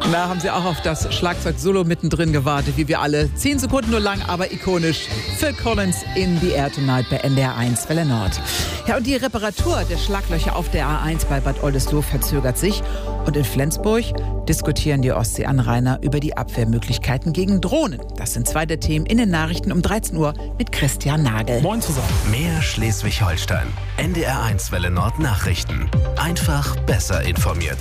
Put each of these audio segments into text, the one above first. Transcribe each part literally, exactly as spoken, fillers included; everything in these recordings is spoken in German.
Da haben Sie auch auf das Schlagzeug-Solo mittendrin gewartet, wie wir alle. Zehn Sekunden nur lang, aber ikonisch. Phil Collins in The Air Tonight bei N D R eins Welle Nord. Ja, und die Reparatur der Schlaglöcher auf der A eins bei Bad Oldesloe verzögert sich. Und in Flensburg diskutieren die Ostseeanrainer über die Abwehrmöglichkeiten gegen Drohnen. Das sind zwei der Themen in den Nachrichten um dreizehn Uhr mit Christian Nagel. Moin zusammen. Mehr Schleswig-Holstein. N D R eins Welle Nord Nachrichten. Einfach besser informiert.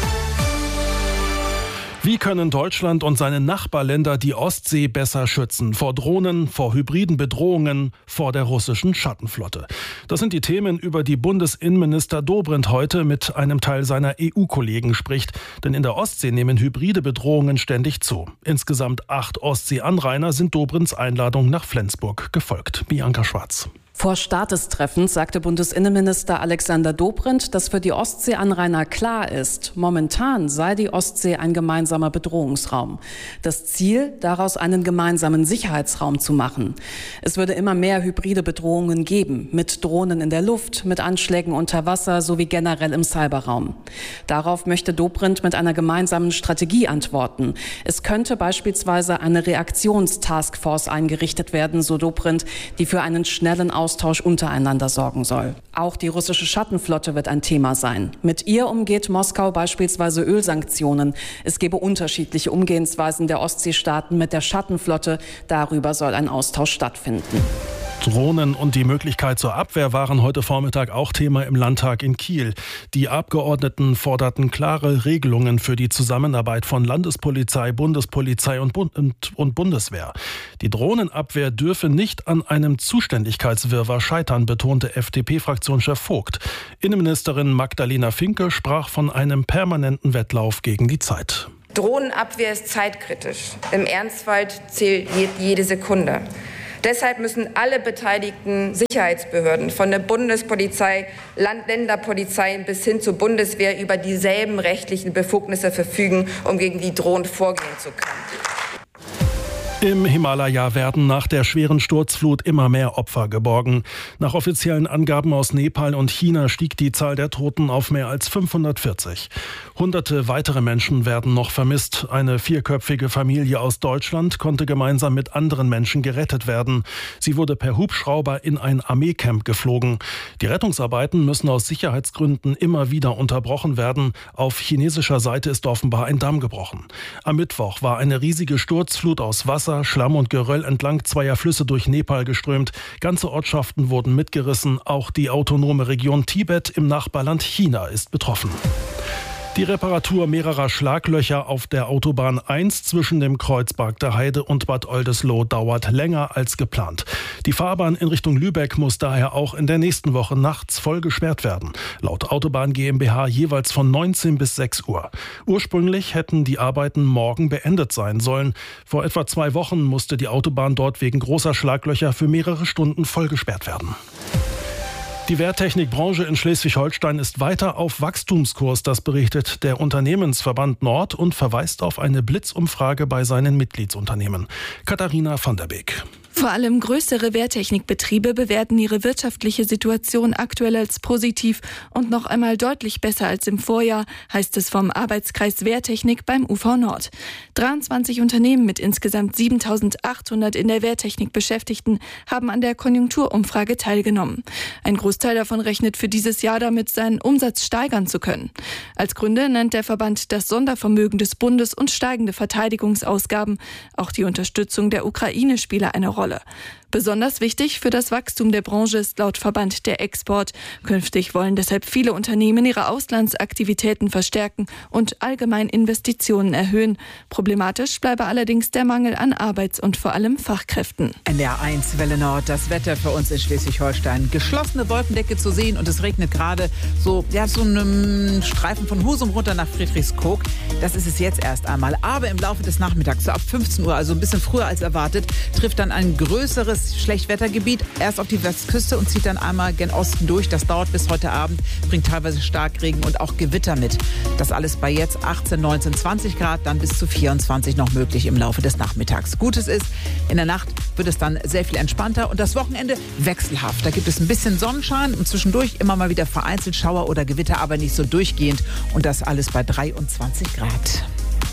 Wie können Deutschland und seine Nachbarländer die Ostsee besser schützen? Vor Drohnen, vor hybriden Bedrohungen, vor der russischen Schattenflotte. Das sind die Themen, über die Bundesinnenminister Dobrindt heute mit einem Teil seiner E U-Kollegen spricht. Denn in der Ostsee nehmen hybride Bedrohungen ständig zu. Insgesamt acht Ostseeanrainer sind Dobrindts Einladung nach Flensburg gefolgt. Bianca Schwarz. Vor Start des Treffens sagte Bundesinnenminister Alexander Dobrindt, dass für die Ostseeanrainer klar ist, momentan sei die Ostsee ein gemeinsamer Bedrohungsraum. Das Ziel, daraus einen gemeinsamen Sicherheitsraum zu machen. Es würde immer mehr hybride Bedrohungen geben, mit Drohnen in der Luft, mit Anschlägen unter Wasser sowie generell im Cyberraum. Darauf möchte Dobrindt mit einer gemeinsamen Strategie antworten. Es könnte beispielsweise eine Reaktionstaskforce eingerichtet werden, so Dobrindt, die für einen schnellen Austausch untereinander sorgen soll. Auch die russische Schattenflotte wird ein Thema sein. Mit ihr umgeht Moskau beispielsweise Ölsanktionen. Es gebe unterschiedliche Umgehensweisen der Ostseestaaten mit der Schattenflotte. Darüber soll ein Austausch stattfinden. Drohnen und die Möglichkeit zur Abwehr waren heute Vormittag auch Thema im Landtag in Kiel. Die Abgeordneten forderten klare Regelungen für die Zusammenarbeit von Landespolizei, Bundespolizei und, Bund und, und Bundeswehr. Die Drohnenabwehr dürfe nicht an einem Zuständigkeitswirrwarr scheitern, betonte F D P-Fraktionschef Vogt. Innenministerin Magdalena Finke sprach von einem permanenten Wettlauf gegen die Zeit. Drohnenabwehr ist zeitkritisch. Im Ernstfall zählt jede Sekunde. Deshalb müssen alle beteiligten Sicherheitsbehörden, von der Bundespolizei, Land- Länderpolizeien bis hin zur Bundeswehr, über dieselben rechtlichen Befugnisse verfügen, um gegen die Drohnen vorgehen zu können. Im Himalaya werden nach der schweren Sturzflut immer mehr Opfer geborgen. Nach offiziellen Angaben aus Nepal und China stieg die Zahl der Toten auf mehr als fünfhundertvierzig. Hunderte weitere Menschen werden noch vermisst. Eine vierköpfige Familie aus Deutschland konnte gemeinsam mit anderen Menschen gerettet werden. Sie wurde per Hubschrauber in ein Armeecamp geflogen. Die Rettungsarbeiten müssen aus Sicherheitsgründen immer wieder unterbrochen werden. Auf chinesischer Seite ist offenbar ein Damm gebrochen. Am Mittwoch war eine riesige Sturzflut aus Wasser, Schlamm und Geröll entlang zweier Flüsse durch Nepal geströmt. Ganze Ortschaften wurden mitgerissen. Auch die autonome Region Tibet im Nachbarland China ist betroffen. Die Reparatur mehrerer Schlaglöcher auf der Autobahn eins zwischen dem Kreuz Bargter Heide und Bad Oldesloe dauert länger als geplant. Die Fahrbahn in Richtung Lübeck muss daher auch in der nächsten Woche nachts voll gesperrt werden. Laut Autobahn GmbH jeweils von neunzehn bis sechs Uhr. Ursprünglich hätten die Arbeiten morgen beendet sein sollen. Vor etwa zwei Wochen musste die Autobahn dort wegen großer Schlaglöcher für mehrere Stunden voll gesperrt werden. Die Wehrtechnikbranche in Schleswig-Holstein ist weiter auf Wachstumskurs, das berichtet der Unternehmensverband Nord und verweist auf eine Blitzumfrage bei seinen Mitgliedsunternehmen. Katharina van der Beek. Vor allem größere Wehrtechnikbetriebe bewerten ihre wirtschaftliche Situation aktuell als positiv und noch einmal deutlich besser als im Vorjahr, heißt es vom Arbeitskreis Wehrtechnik beim U V Nord. dreiundzwanzig Unternehmen mit insgesamt siebentausendachthundert in der Wehrtechnik Beschäftigten haben an der Konjunkturumfrage teilgenommen. Ein Großteil davon rechnet für dieses Jahr damit, seinen Umsatz steigern zu können. Als Gründe nennt der Verband das Sondervermögen des Bundes und steigende Verteidigungsausgaben. Auch die Unterstützung der Ukraine spiele eine Rolle. Besonders wichtig für das Wachstum der Branche ist laut Verband der Export. Künftig wollen deshalb viele Unternehmen ihre Auslandsaktivitäten verstärken und allgemein Investitionen erhöhen. Problematisch bleibe allerdings der Mangel an Arbeits- und vor allem Fachkräften. N D R eins Welle Nord, das Wetter für uns in Schleswig-Holstein. Geschlossene Wolkendecke zu sehen und es regnet gerade so, ja, so einen Streifen von Husum runter nach Friedrichskoog. Das ist es jetzt erst einmal. Aber im Laufe des Nachmittags, so ab fünfzehn Uhr, also ein bisschen früher als erwartet, trifft dann ein größeres Schlechtwettergebiet erst auf die Westküste und zieht dann einmal gen Osten durch. Das dauert bis heute Abend, bringt teilweise Starkregen und auch Gewitter mit. Das alles bei jetzt achtzehn, neunzehn, zwanzig Grad, dann bis zu vierundzwanzig noch möglich im Laufe des Nachmittags. Gutes ist, in der Nacht wird es dann sehr viel entspannter und das Wochenende wechselhaft. Da gibt es ein bisschen Sonnenschein und zwischendurch immer mal wieder vereinzelt Schauer oder Gewitter, aber nicht so durchgehend und das alles bei dreiundzwanzig Grad.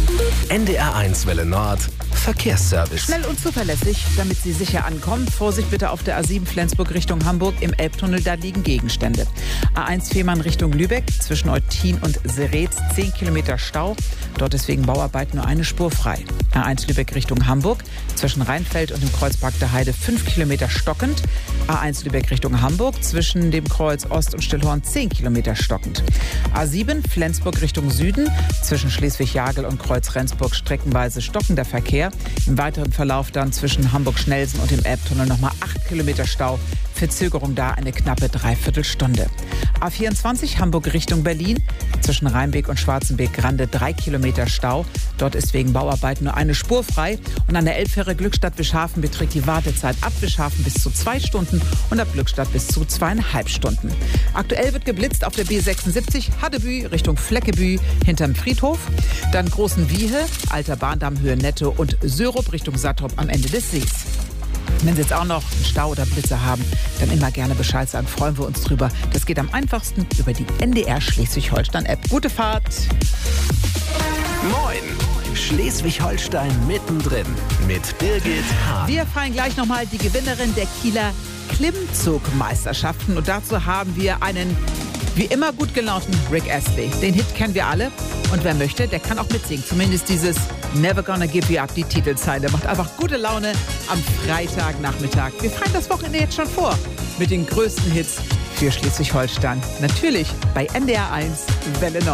N D R eins Welle Nord Verkehrsservice. Schnell und zuverlässig, damit Sie sicher ankommen. Vorsicht bitte auf der A sieben Flensburg Richtung Hamburg. Im Elbtunnel, da liegen Gegenstände. A eins Fehmarn Richtung Lübeck, zwischen Eutin und Seretz, zehn Kilometer Stau. Dort ist wegen Bauarbeiten nur eine Spur frei. A eins Lübeck Richtung Hamburg, zwischen Rheinfeld und dem Kreuzpark der Heide, fünf Kilometer stockend. A eins Lübeck Richtung Hamburg, zwischen dem Kreuz Ost und Stillhorn, zehn Kilometer stockend. A sieben Flensburg Richtung Süden, zwischen Schleswig-Jagel und Kreuz Rendsburg, streckenweise stockender Verkehr. Im weiteren Verlauf dann zwischen Hamburg-Schnelsen und dem Elbtunnel nochmal acht Kilometer Stau. Verzögerung da eine knappe Dreiviertelstunde. A vierundzwanzig Hamburg Richtung Berlin, zwischen Rheinbeek und Schwarzenbeek-Grande drei Kilometer Stau. Dort ist wegen Bauarbeiten nur eine Spur frei. Und an der Elbfähre Glückstadt-Bischhafen beträgt die Wartezeit ab Bischhafen bis zu zwei Stunden und ab Glückstadt bis zu zweieinhalb Stunden. Aktuell wird geblitzt auf der B sechsundsiebzig Haddebü Richtung Fleckebü hinterm Friedhof. Dann Großen Wiehe, Alter Bahndamm Höhe Netto und Sörup Richtung Sattrop am Ende des Sees. Wenn Sie jetzt auch noch einen Stau oder Blitze haben, dann immer gerne Bescheid sagen, freuen wir uns drüber. Das geht am einfachsten über die N D R Schleswig-Holstein-App. Gute Fahrt! Moin! Schleswig-Holstein mittendrin mit Birgit Hahn. Wir feiern gleich nochmal die Gewinnerin der Kieler Klimmzugmeisterschaften. Und dazu haben wir einen wie immer gut gelaunten Rick Astley. Den Hit kennen wir alle. Und wer möchte, der kann auch mitsingen. Zumindest dieses Never Gonna Give You Up, die Titelzeile. Macht einfach gute Laune am Freitagnachmittag. Wir feiern das Wochenende jetzt schon vor mit den größten Hits für Schleswig-Holstein. Natürlich bei N D R eins Welle Nord.